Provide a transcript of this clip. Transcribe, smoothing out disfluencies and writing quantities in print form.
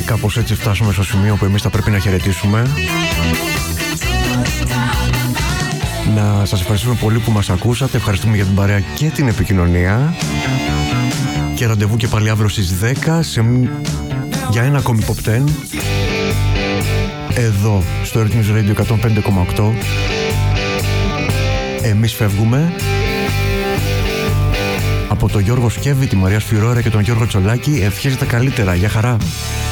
κάπως έτσι φτάσουμε στο σημείο που εμείς θα πρέπει να χαιρετήσουμε. Να σας ευχαριστούμε πολύ που μας ακούσατε. Ευχαριστούμε για την παρέα και την επικοινωνία. Και ραντεβού και πάλι αύριο στις 10 για ένα ακόμη Pop 10 εδώ στο Rhythmus Radio 105,8. Εμείς φεύγουμε. Από τον Γιώργο Σκέβη, τη Μαρία Σφυρόρα και τον Γιώργο Τσολάκη ευχές τα καλύτερα. Γεια χαρά.